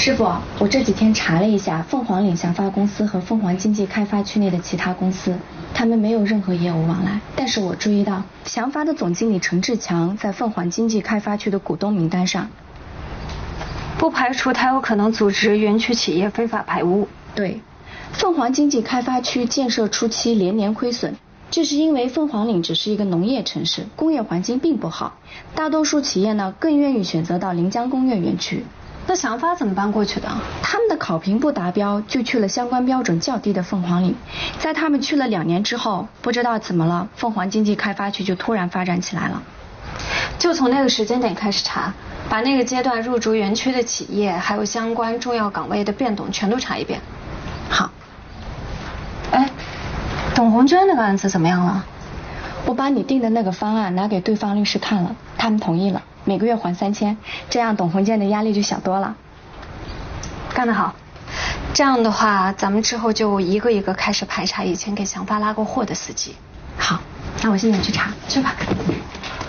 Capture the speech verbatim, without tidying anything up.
师傅，我这几天查了一下凤凰岭祥发公司和凤凰经济开发区内的其他公司，他们没有任何业务往来。但是我注意到祥发的总经理陈志强在凤凰经济开发区的股东名单上， 不排除他有可能组织园区企业非法排污。 对，凤凰经济开发区建设初期连年亏损，这是因为凤凰岭只是一个农业城市，工业环境并不好，大多数企业呢更愿意选择到临江工业园区。 那祥发怎么搬过去的？ 他们的考评不达标，就去了相关标准较低的凤凰岭。在他们去了两年之后，不知道怎么了，凤凰经济开发区就突然发展起来了。 就从那个时间点开始查，把那个阶段入驻园区的企业还有相关重要岗位的变动全都查一遍。 好。 哎，董红娟那个案子怎么样了？ 我把你定的那个方案拿给对方律师看了，他们同意了，每个月还三千，这样董红建的压力就小多了。 干得好！这样的话，咱们之后就一个一个开始排查以前给祥发拉过货的司机。 好，那我现在去查， 去吧。